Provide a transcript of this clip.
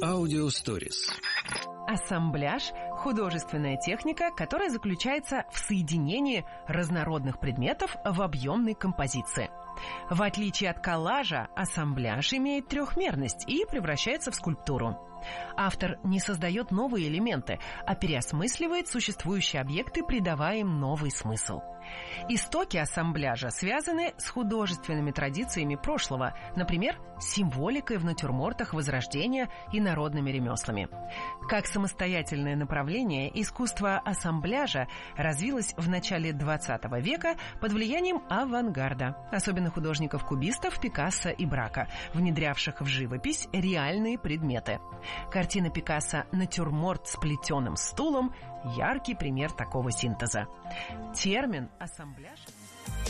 Аудиосторис. Ассамбляж – художественная техника, которая заключается в соединении разнородных предметов в объемной композиции. В отличие от коллажа, ассамбляж имеет трехмерность и превращается в скульптуру. Автор не создает новые элементы, а переосмысливает существующие объекты, придавая им новый смысл. Истоки ассамбляжа связаны с художественными традициями прошлого, например, символикой в натюрмортах Возрождения и народными ремеслами. Как самостоятельное направление, искусство ассамбляжа развилось в начале XX века под влиянием авангарда, особенно художников-кубистов Пикассо и Брака, внедрявших в живопись реальные предметы. Картина Пикассо «Натюрморт с плетеным стулом» – яркий пример такого синтеза. Термин «ассамбляж»